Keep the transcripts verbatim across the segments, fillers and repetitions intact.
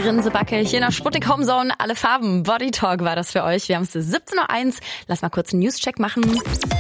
Grinsebacke hier in der Sputnik Homezone. Alle Farben. Body Talk war das für euch. Wir haben es siebzehn Uhr eins. Lass mal kurz einen News-Check machen. M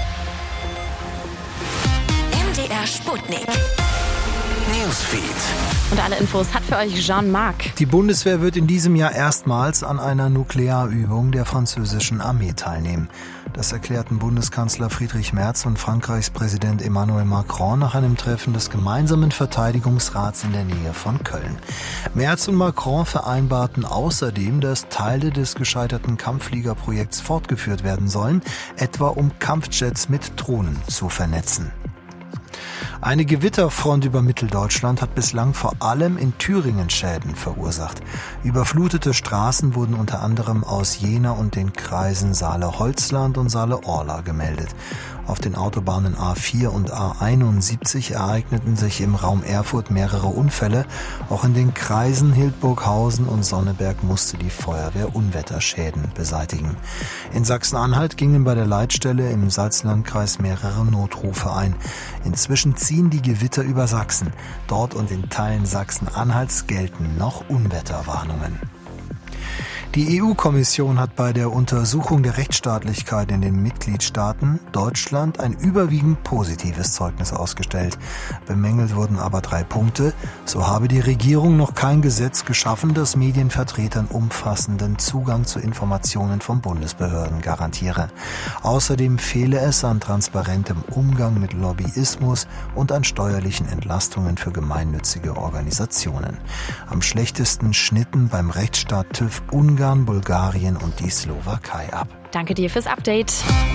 D R Sputnik. Newsfeed. Und alle Infos hat für euch Jean-Marc. Die Bundeswehr wird in diesem Jahr erstmals an einer Nuklearübung der französischen Armee teilnehmen. Das erklärten Bundeskanzler Friedrich Merz und Frankreichs Präsident Emmanuel Macron nach einem Treffen des gemeinsamen Verteidigungsrats in der Nähe von Köln. Merz und Macron vereinbarten außerdem, dass Teile des gescheiterten Kampffliegerprojekts fortgeführt werden sollen, etwa um Kampfjets mit Drohnen zu vernetzen. Eine Gewitterfront über Mitteldeutschland hat bislang vor allem in Thüringen Schäden verursacht. Überflutete Straßen wurden unter anderem aus Jena und den Kreisen Saale-Holzland und Saale-Orla gemeldet. Auf den Autobahnen A vier und A einundsiebzig ereigneten sich im Raum Erfurt mehrere Unfälle. Auch in den Kreisen Hildburghausen und Sonneberg musste die Feuerwehr Unwetterschäden beseitigen. In Sachsen-Anhalt gingen bei der Leitstelle im Salzlandkreis mehrere Notrufe ein. Inzwischen ziehen die Gewitter über Sachsen. Dort und in Teilen Sachsen-Anhalts gelten noch Unwetterwarnungen. Die E U-Kommission hat bei der Untersuchung der Rechtsstaatlichkeit in den Mitgliedstaaten Deutschland ein überwiegend positives Zeugnis ausgestellt. Bemängelt wurden aber drei Punkte. So habe die Regierung noch kein Gesetz geschaffen, das Medienvertretern umfassenden Zugang zu Informationen von Bundesbehörden garantiere. Außerdem fehle es an transparentem Umgang mit Lobbyismus und an steuerlichen Entlastungen für gemeinnützige Organisationen. Am schlechtesten schnitten beim Rechtsstaat TÜV Ungarn, Bulgarien und die Slowakei ab. Danke dir fürs Update.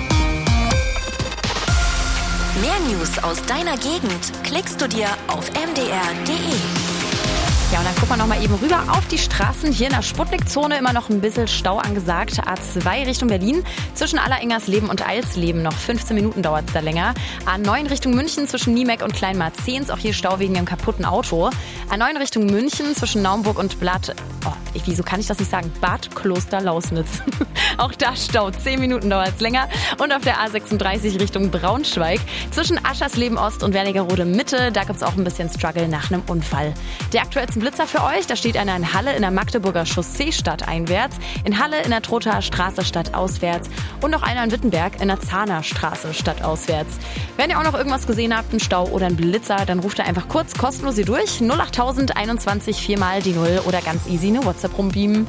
Mehr News aus deiner Gegend klickst du dir auf m d r punkt d e. Ja, und dann gucken wir noch mal eben rüber auf die Straßen. Hier in der Sputnik-Zone immer noch ein bisschen Stau angesagt. A zwei Richtung Berlin, zwischen Alleringers-Leben und Eilsleben noch fünfzehn Minuten dauert es da länger. A neun Richtung München, zwischen Niemeck und Kleinmarzens, auch hier Stau wegen dem kaputten Auto. A neun Richtung München, zwischen Naumburg und Blatt, oh, wieso kann ich das nicht sagen? Bad Kloster-Lausnitz. Auch da Stau, zehn Minuten dauert es länger. Und auf der A sechsunddreißig Richtung Braunschweig, zwischen Aschersleben Ost und Wernigerode Mitte, da gibt es auch ein bisschen Struggle nach einem Unfall. Der aktuellste Blitzer für euch, da steht einer in Halle in der Magdeburger Chaussee stadteinwärts, in Halle in der Trothaer Straße stadtauswärts und noch einer in Wittenberg in der Zahner Straße stadtauswärts. Wenn ihr auch noch irgendwas gesehen habt, einen Stau oder einen Blitzer, dann ruft ihr einfach kurz kostenlos hier durch. null acht null eins eins vier mal die null oder ganz easy eine WhatsApp rumbeamen.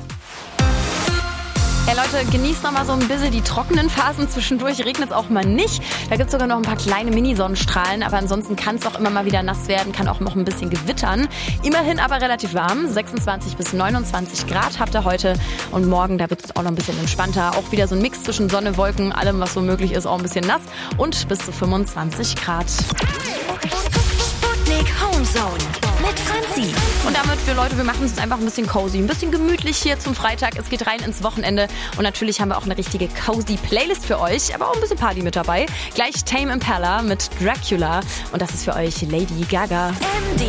Ja Leute, genießt noch mal so ein bisschen die trockenen Phasen. Zwischendurch regnet es auch mal nicht. Da gibt es sogar noch ein paar kleine Mini-Sonnenstrahlen. Aber ansonsten kann es auch immer mal wieder nass werden, kann auch noch ein bisschen gewittern. Immerhin aber relativ warm. sechsundzwanzig bis neunundzwanzig Grad habt ihr heute. Und morgen, da wird es auch noch ein bisschen entspannter. Auch wieder so ein Mix zwischen Sonne, Wolken, allem was so möglich ist, auch ein bisschen nass. Und bis zu fünfundzwanzig Grad. Sputnik Homezone mit Franzi. Und damit, wir Leute, wir machen es einfach ein bisschen cozy, ein bisschen gemütlich hier zum Freitag. Es geht rein ins Wochenende und natürlich haben wir auch eine richtige cozy Playlist für euch, aber auch ein bisschen Party mit dabei. Gleich Tame Impala mit Dracula und das ist für euch Lady Gaga. M D